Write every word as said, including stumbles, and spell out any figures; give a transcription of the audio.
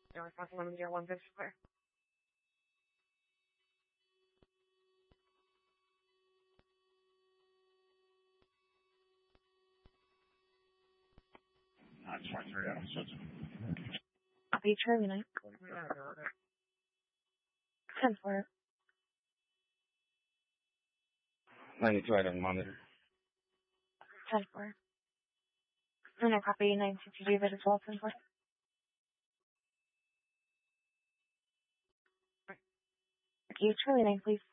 You're responsible one zero one fifty square. Nine twenty-three, Adam Simpson. Copy, Charlie nine. ten four. ninety-two, Adam Monitor. ten four. And I copy nine sixty-two, but it's all ten four. Thank you, Charlie nine, please.